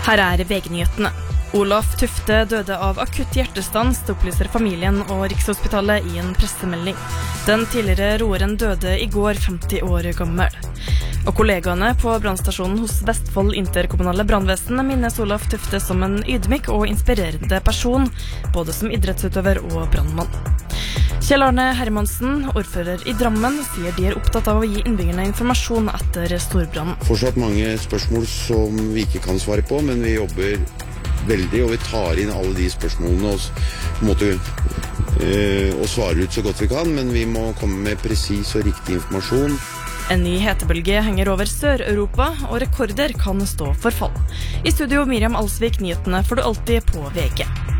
Her VG-nyhetene. Olaf Tufte døde av akutt hjertestans, opplyser familien og Rikshospitalet i en pressemelding. Den tidligere roeren døde i går, 50 år gammel. Og kollegaene på brannstasjonen hos Vestfold interkommunale brannvesen minnes Olaf Tufte som en ydmyk og inspirerende person, både som idrettsutøver og brannmann. Kjell Arne Hermansen, ordfører i Drammen, sier de opptatt av å gi innbyggerne informasjon etter storbrannen. Fortsatt mange spørsmål som vi ikke kan svare på, men vi jobber veldig, og vi tar inn alle de spørsmålene og svarer ut så godt vi kan, men vi må komme med presis og riktig informasjon. En ny hetebølge henger over Sør-Europa, og rekorder kan stå for fall. I studio Miriam Alsvik, nyhetene får du alltid på VG.